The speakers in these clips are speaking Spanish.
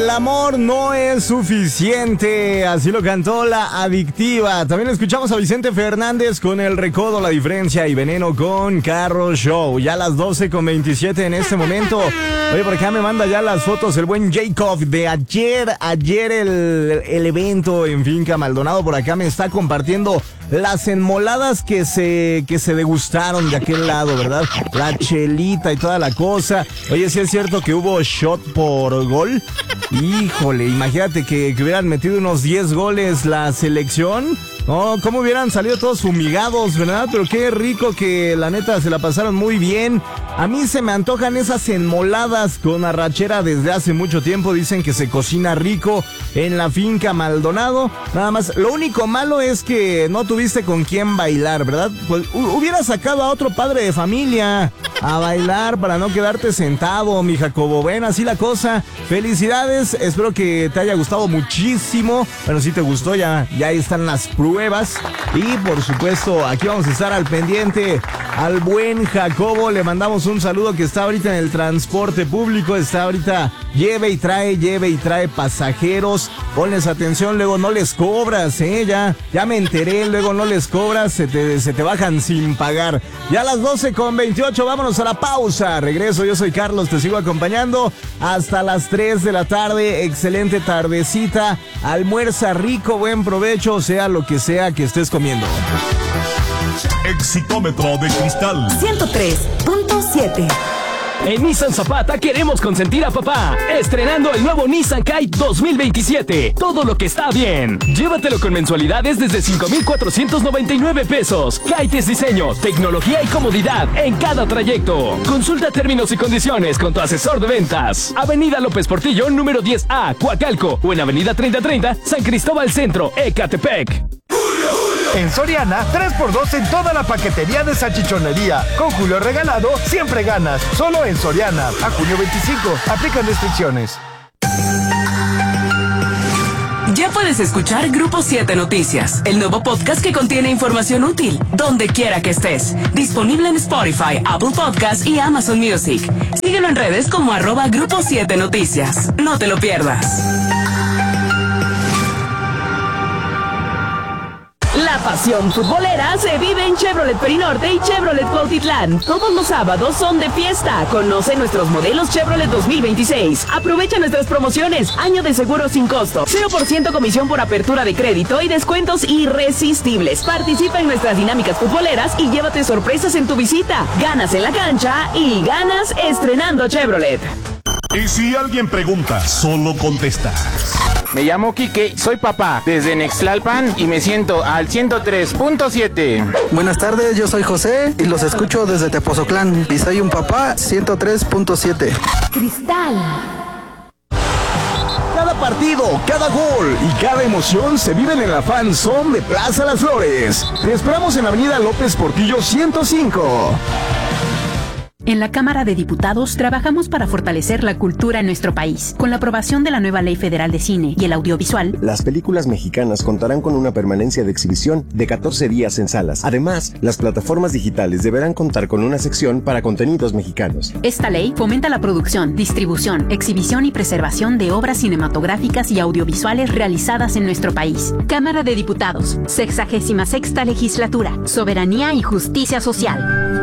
El amor no es suficiente, así lo cantó La Adictiva. También escuchamos a Vicente Fernández con El Recodo, La Diferencia, y Veneno con Carro Show. Ya a las 12:27 en este momento. Oye, por acá me manda ya las fotos el buen Jacob de ayer el evento en Finca Maldonado. Por acá me está compartiendo las enmoladas que se degustaron de aquel lado, ¿verdad? La chelita y toda la cosa. Oye, ¿sí es cierto que hubo shot por gol? Híjole, imagínate que hubieran metido unos 10 goles la selección. No, cómo hubieran salido todos fumigados, ¿verdad? Pero qué rico que la neta se la pasaron muy bien. A mí se me antojan esas enmoladas con arrachera desde hace mucho tiempo. Dicen que se cocina rico en la Finca Maldonado. Nada más, lo único malo es que no tuviste con quién bailar, ¿verdad? Pues hubiera sacado a otro padre de familia a bailar para no quedarte sentado, mi Jacobo. Ven, así la cosa. Felicidades, espero que te haya gustado muchísimo. Bueno, si te gustó, ya están las pruebas. Y por supuesto, aquí vamos a estar al pendiente. Al buen Jacobo le mandamos un saludo, que está ahorita en el transporte público. Está ahorita lleve y trae pasajeros. Ponles atención, luego no les cobras, ya me enteré, luego no les cobras, se te bajan sin pagar. Ya a las 12:28, vámonos a la pausa. Regreso, yo soy Carlos, te sigo acompañando hasta las 3 de la tarde. Excelente tardecita, almuerza rico, buen provecho, sea lo que sea que estés comiendo. Exitómetro de cristal 103.7. En Nissan Zapata queremos consentir a papá, estrenando el nuevo Nissan Kite 2027. Todo lo que está bien. Llévatelo con mensualidades desde 5,499 pesos. Kite es diseño, tecnología y comodidad en cada trayecto. Consulta términos y condiciones con tu asesor de ventas. Avenida López Portillo, número 10A, Coacalco, o en Avenida 3030, San Cristóbal Centro, Ecatepec. En Soriana, 3x2 en toda la paquetería de salchichonería. Con Julio regalado, siempre ganas. Solo en Soriana. A junio 25. Aplican restricciones. Ya puedes escuchar Grupo 7 Noticias, el nuevo podcast que contiene información útil, donde quiera que estés. Disponible en Spotify, Apple Podcasts y Amazon Music. Síguelo en redes como @Grupo 7 Noticias. No te lo pierdas. La pasión futbolera se vive en Chevrolet Perinorte y Chevrolet Cuautitlán. Todos los sábados son de fiesta. Conoce nuestros modelos Chevrolet 2026. Aprovecha nuestras promociones. Año de seguro sin costo. 0% comisión por apertura de crédito y descuentos irresistibles. Participa en nuestras dinámicas futboleras y llévate sorpresas en tu visita. Ganas en la cancha y ganas estrenando Chevrolet. Y si alguien pregunta, solo contestas. Me llamo Quique, soy papá desde Nextlalpan y me siento al 103.7. Buenas tardes, yo soy José y los escucho desde Tepoztlán y soy un papá 103.7. Cristal. Cada partido, cada gol y cada emoción se viven en la Fan Zone de Plaza Las Flores. Te esperamos en Avenida López Portillo 105. En la Cámara de Diputados trabajamos para fortalecer la cultura en nuestro país. Con la aprobación de la nueva Ley Federal de Cine y el Audiovisual, las películas mexicanas contarán con una permanencia de exhibición de 14 días en salas. Además, las plataformas digitales deberán contar con una sección para contenidos mexicanos. Esta ley fomenta la producción, distribución, exhibición y preservación de obras cinematográficas y audiovisuales realizadas en nuestro país. Cámara de Diputados, 66ª Legislatura, Soberanía y Justicia Social.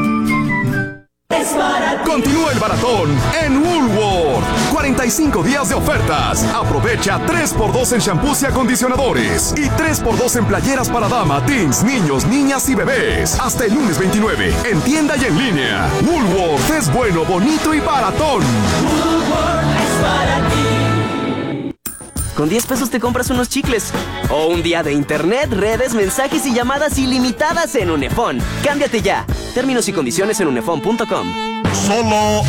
Continúa el maratón en Woolworth. 45 días de ofertas. Aprovecha 3x2 en shampoos y acondicionadores. Y 3x2 en playeras para dama, teens, niños, niñas y bebés. Hasta el lunes 29. En tienda y en línea. Woolworth es bueno, bonito y baratón. Woolworth es para ti. Con 10 pesos te compras unos chicles. O un día de internet, redes, mensajes y llamadas ilimitadas en Unefón. Cámbiate ya. Términos y condiciones en unefón.com. Solo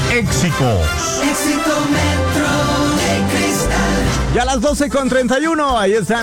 éxitos. Ya a las 12:31, ahí está.